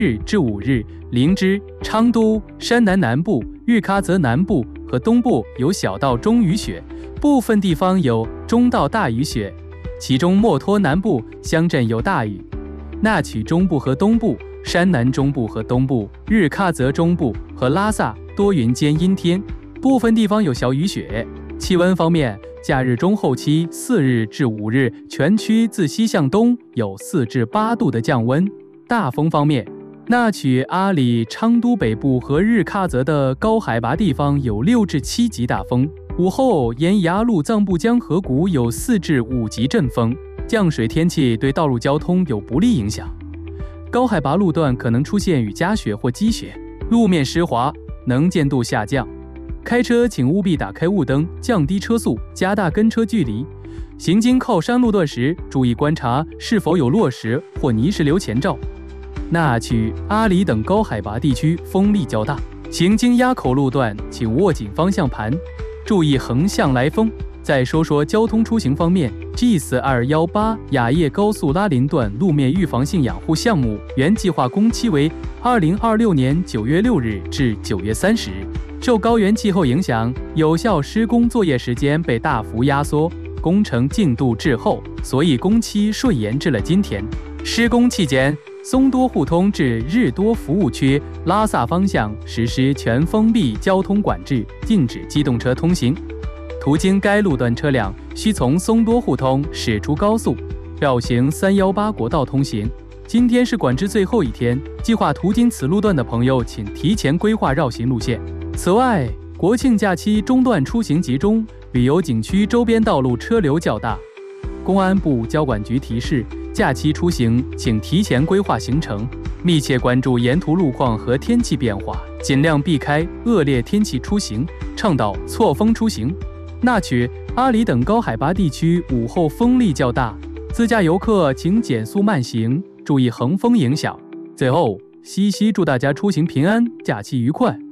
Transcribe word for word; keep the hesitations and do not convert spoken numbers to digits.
日至五日，林芝、昌都、山南南部、日喀则南部和东部有小到中雨雪，部分地方有中到大雨雪，其中墨脱南部乡镇有大雨，那曲中部和东部、山南中部和东部、日喀则中部和拉萨多云间阴天，部分地方有小雨雪。气温方面，假日中后期四日至五日，全区自西向东有四至八度的降温。大风方面，那曲、阿里、昌都北部和日喀则的高海拔地方有六至七级大风，午后沿雅鲁藏布江河谷有四至五级阵风。降水天气对道路交通有不利影响，高海拔路段可能出现雨夹雪或积雪，路面湿滑，能见度下降。开车请务必打开雾灯，降低车速，加大跟车距离。行经靠山路段时，注意观察是否有落石或泥石流前兆。那曲、阿里等高海拔地区风力较大，行经垭口路段请握紧方向盘，注意横向来风。再说说交通出行方面 ，G 四二一八雅叶高速拉林段路面预防性养护项目原计划工期为二零二六年九月六日至九月三十日。受高原气候影响，有效施工作业时间被大幅压缩，工程进度滞后，所以工期顺延至了今天。施工期间，松多互通至日多服务区拉萨方向实施全封闭交通管制，禁止机动车通行。途经该路段车辆需从松多互通驶出高速，绕行三一八国道通行。今天是管制最后一天，计划途经此路段的朋友，请提前规划绕行路线。此外，国庆假期中段出行集中，旅游景区周边道路车流较大。公安部交管局提示，假期出行请提前规划行程，密切关注沿途路况和天气变化，尽量避开恶劣天气出行，倡导错峰出行。那曲、阿里等高海拔地区午后风力较大，自驾游客请减速慢行，注意横风影响。最后，西西祝大家出行平安，假期愉快。